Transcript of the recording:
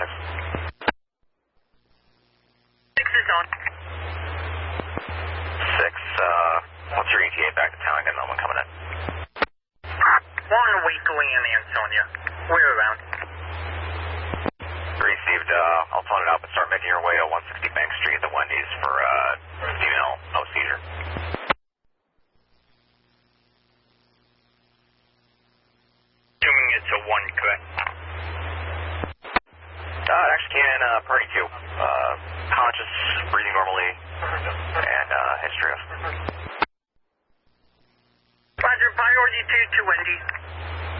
6 is on. 6, what's your ETA back to town? I got another one coming in. We're on the way to land, Ansonia. We're around. Received, I'll phone it up and start making your way to 160 Bank Street at the Wendy's for, female, no seizure. Assuming it's a 1, correct? It actually came in, priority 2. Conscious, breathing normally, and, history of. Roger, priority 2 to Wendy.